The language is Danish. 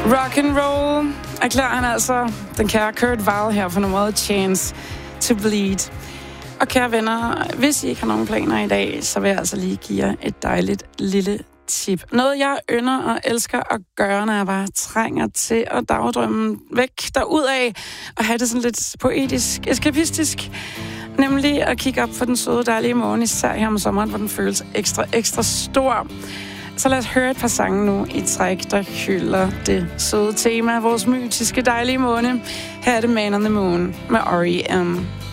Rock and roll erklærer han altså den kære Kurt Weill her for nummeret Chance to Bleed. Og kære venner, hvis I ikke har nogen planer i dag, så vil jeg altså lige give jer et dejligt lille tip. Noget jeg ynder og elsker at gøre, når jeg bare trænger til at dagdrømme væk derudad og have det sådan lidt poetisk, eskapistisk. Nemlig at kigge op for den søde, dejlige måne, især her om sommeren, hvor den føles ekstra stor. Så lad os høre et par sange nu i træk, der hylder det søde tema, vores mytiske, dejlige måne. Her er det Man on the Moon med R.E.M.